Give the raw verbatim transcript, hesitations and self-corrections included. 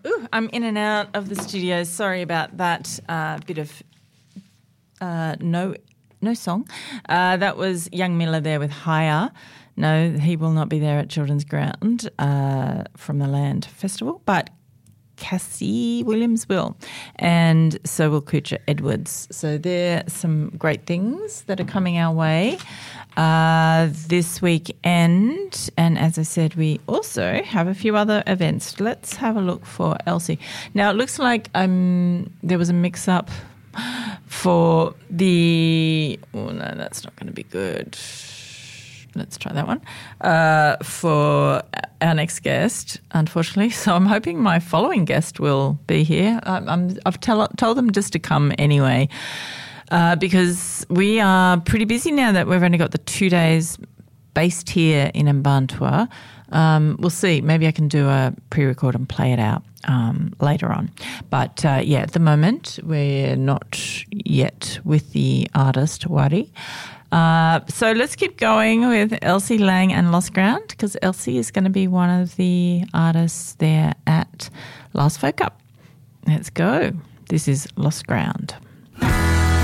Ooh, I'm in and out of the studio. Sorry about that uh, bit of uh, no no song. Uh, that was Young Miller there with Higher. No, he will not be there at Children's Ground uh, from the Land Festival, but Cassie Williams will, and so will Kucha Edwards. So there are some great things that are coming our way uh, this weekend. And as I said, we also have a few other events. Let's have a look for Elsie. Now, it looks like um, there was a mix-up for the – oh, no, that's not going to be good. Let's try that one, uh, for our next guest, unfortunately. So I'm hoping my following guest will be here. I'm, I'm, I've tell, told them just to come anyway uh, because we are pretty busy now that we've only got the two days based here in Mbantua. Um, we'll see. Maybe I can do a pre-record and play it out um, later on. But, uh, yeah, at the moment we're not yet with the artist, Wari. Uh, so let's keep going with Elsie Lang and Lost Ground, because Elsie is going to be one of the artists there at Last Folk Up. Let's go. This is Lost Ground.